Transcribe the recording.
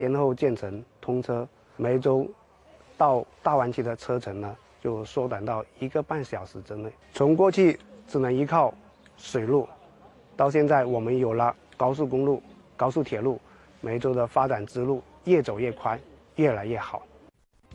然后建成通车，梅州到大湾区的车程呢就缩短到1个半小时之内。从过去只能依靠水路，到现在我们有了高速公路、高速铁路，梅州的发展之路越走越宽，越来越好。